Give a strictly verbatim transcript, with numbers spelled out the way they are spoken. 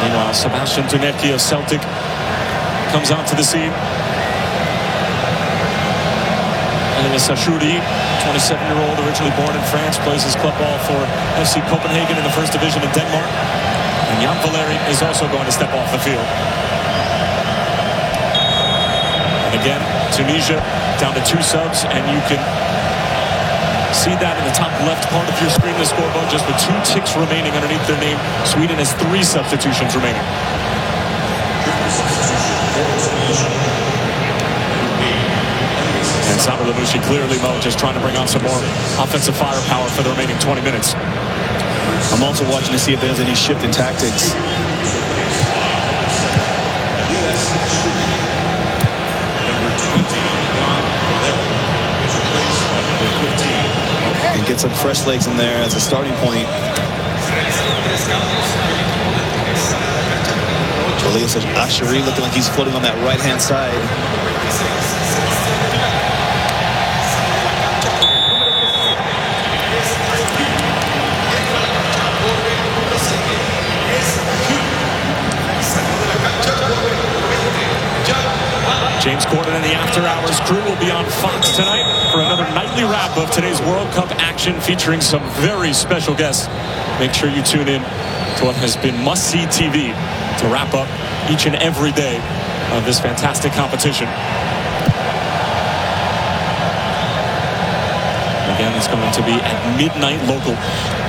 Meanwhile, Sebastian Dunetki of Celtic comes onto the scene. Elias Ashuri, twenty-seven-year-old, originally born in France, plays his club ball for F C Copenhagen in the first division in Denmark. And Jan Valeri is also going to step off the field. And again, Tunisia down to two subs, and you can see that in the top left part of your screen, the scoreboard, just with two ticks remaining underneath their name. Sweden has three substitutions remaining. And Samu Lamushi clearly, Mo, just trying to bring on some more offensive firepower for the remaining twenty minutes. I'm also watching to see if there's any shift in tactics. And get some fresh legs in there as a starting point. Elias Ashuri looking like he's floating on that right-hand side. James Corden and the After Hours crew will be on Fox tonight for another nightly wrap of today's World Cup action, featuring some very special guests. Make sure you tune in to what has been must-see T V to wrap up each and every day of this fantastic competition. Again, it's going to be at midnight local.